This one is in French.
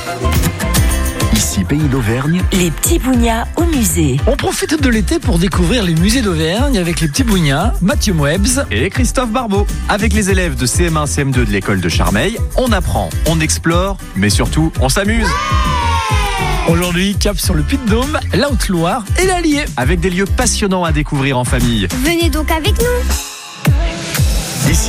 Ici Pays d'Auvergne. Les petits bougnats au musée. On profite de l'été pour découvrir les musées d'Auvergne avec les petits bougnats, Mathieu Moebs et Christophe Barbeau. Avec les élèves de CM1, CM2 de l'école de Charmeil, on apprend, on explore, mais surtout, on s'amuse. Aujourd'hui, cap sur le Puy-de-Dôme, la Haute-Loire et l'Allier. Avec des lieux passionnants à découvrir en famille. Venez donc avec nous.